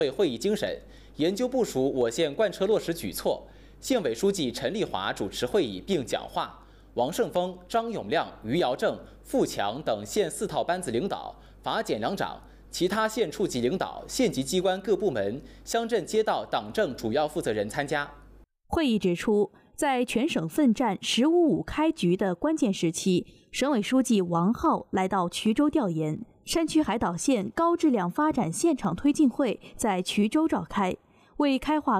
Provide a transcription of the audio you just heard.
会议精神，研究部署我县贯彻落实举措。县委书记陈丽华主持会议并讲话。王胜峰、张永亮、于尧正、付强等县4套班子领导、法检两长、其他县处级领导、县级机关各部门、乡镇街道党政主要负责人参加。 会议指出，在全省奋战“15-5”开局的关键时期，省委书记王浩来到衢州调研，山区海岛县高质量发展现场推进会在衢州召开，为开化